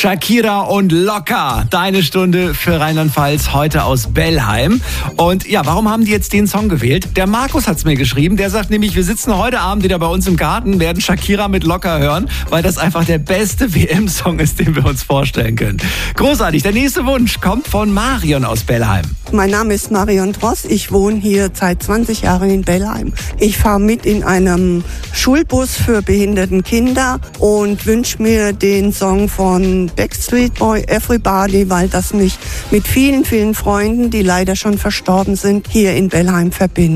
Shakira und Locker, deine Stunde für Rheinland-Pfalz, heute aus Bellheim. Und ja, warum haben die jetzt den Song gewählt? Der Markus hat's mir geschrieben, der sagt nämlich, wir sitzen heute Abend wieder bei uns im Garten, werden Shakira mit Locker hören, weil das einfach der beste WM-Song ist, den wir uns vorstellen können. Großartig, der nächste Wunsch kommt von Marion aus Bellheim. Mein Name ist Marion Dross, ich wohne hier seit 20 Jahren in Bellheim. Ich fahre mit in einem Schulbus für behinderten Kinder und wünsche mir den Song von Backstreet Boy, Everybody, weil das mich mit vielen, vielen Freunden, die leider schon verstorben sind, hier in Bellheim verbindet.